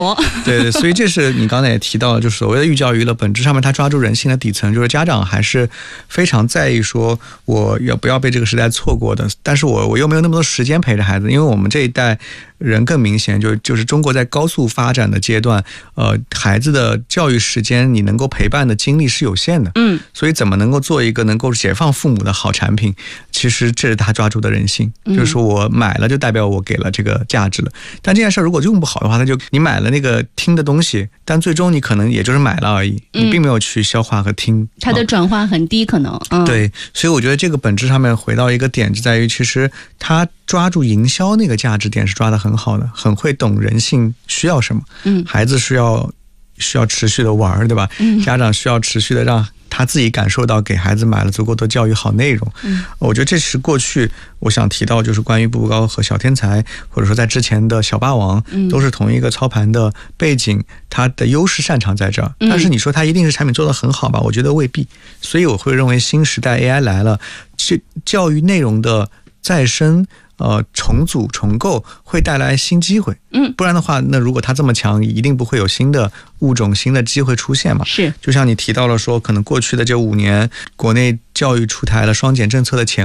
对，所以这是你刚才也提到了，就是所谓的寓教于乐，本质上面它抓住人性的底层，就是家长还是非常在意说我要不要被这个时代错过的，但是我又没有那么多时间陪着孩子，因为我们这一代人更明显，就是中国在高速发展的阶段，孩子的教育时间你能够陪伴的精力是有限的，所以怎么能够做一个能够解放父母的好产品，其实这是他抓住的人性，就是说我买了就代表我给了这个价值了，但这件事如果用不好的话，那就你买了那个听的东西，但最终你可能也就是买了而已，你并没有去消化和听， 它的转化很低可能， 对，所以我觉得这个本质上面回到一个点，就在于其实他抓住营销那个价值点是抓得很好的，很会懂人性需要什么，孩子需要持续的玩，对吧？家长需要持续的让他自己感受到给孩子买了足够的教育好内容。我觉得这是过去我想提到，就是关于步步高和小天才，或者说在之前的小霸王，都是同一个操盘的背景，它的优势擅长在这儿。但是你说它一定是产品做得很好吧？我觉得未必。所以我会认为新时代 AI 来了，教育内容的再生。重组重构会带来新机会，不然的话，那如果它这么强，一定不会有新的物种、新的机会出现嘛。 是， 就像你提到了说，可能过去的这5年，国内教育出台了双减政策的前